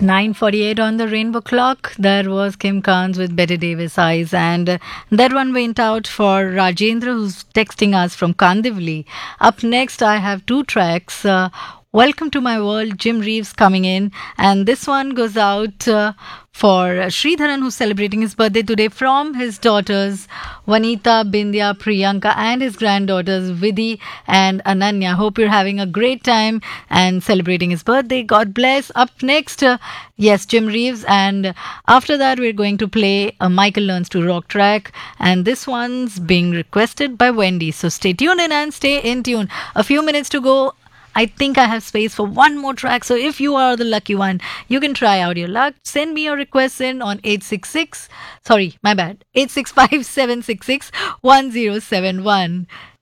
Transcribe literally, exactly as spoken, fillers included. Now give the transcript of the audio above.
nine forty-eight on the Rainbow Clock. That was Kim Carnes with Betty Davis Eyes. And uh, that one went out for Rajendra, who's texting us from Kandivli. Up next, I have two tracks. Uh, Welcome to My World, Jim Reeves coming in. And this one goes out uh, for Sridharan, who's celebrating his birthday today, from his daughters, Vanita, Bindya, Priyanka, and his granddaughters, Vidhi and Ananya. Hope you're having a great time and celebrating his birthday. God bless. Up next, uh, yes, Jim Reeves. And after that, we're going to play a Michael Learns to Rock track. And this one's being requested by Wendy. So stay tuned in and stay in tune. A few minutes to go. I think I have space for one more track. So if you are the lucky one, you can try out your luck. Send me your requests in on eight six six. Sorry, my bad. eight six five, seven six six, one zero seven one.